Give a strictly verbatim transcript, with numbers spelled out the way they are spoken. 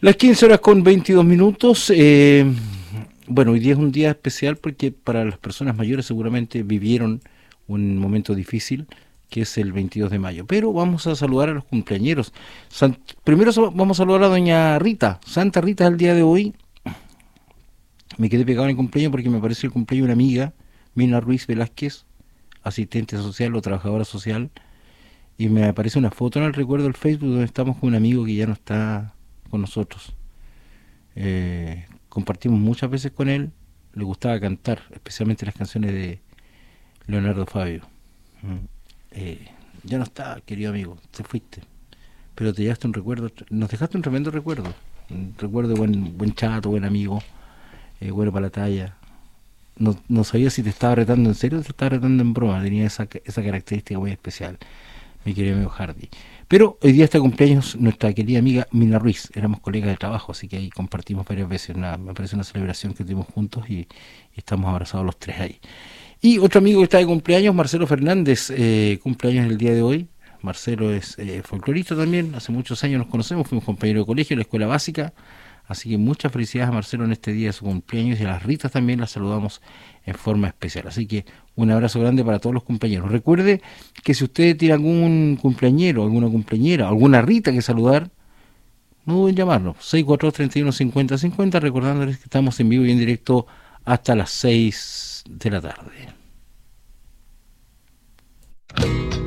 Las quince horas con veintidós minutos. Eh, bueno, hoy día es un día especial porque para las personas mayores seguramente vivieron un momento difícil, que es el veintidós de mayo. Pero vamos a saludar a los cumpleañeros. San- Primero so- vamos a saludar a doña Rita. Santa Rita es el día de hoy. Me quedé pegado en el cumpleaños porque me parece el cumpleaños de una amiga, Mina Ruiz Velázquez, asistente social o trabajadora social. Y me aparece una foto en el recuerdo del Facebook donde estamos con un amigo que ya no está con nosotros. Eh, compartimos muchas veces con él, le gustaba cantar, especialmente las canciones de Leonardo Fabio. Mm. Eh, ya no está, querido amigo, te fuiste, pero te llevaste un recuerdo, nos dejaste un tremendo recuerdo, un recuerdo de buen, buen chato, buen amigo, eh, bueno para la talla. No, no sabía si te estaba retando en serio o te estaba retando en broma, tenía esa, esa característica muy especial, mi querido amigo Hardy. Pero hoy día está de cumpleaños nuestra querida amiga Mina Ruiz, éramos colegas de trabajo, así que ahí compartimos varias veces, una, me parece una celebración que tuvimos juntos y, y estamos abrazados los tres ahí. Y otro amigo que está de cumpleaños, Marcelo Fernández, eh, cumpleaños el día de hoy. Marcelo es eh, folclorista también, hace muchos años nos conocemos, fuimos compañeros de colegio en la escuela básica, así que muchas felicidades a Marcelo en este día de su cumpleaños y a las Ritas también las saludamos en forma especial. Así que un abrazo grande para todos los compañeros. Recuerde que si usted tiene algún cumpleañero, alguna cumpleañera, alguna Rita que saludar, no duden en llamarnos. seis cuatro dos, treinta y uno, cincuenta cincuenta, recordándoles que estamos en vivo y en directo hasta las seis de la tarde.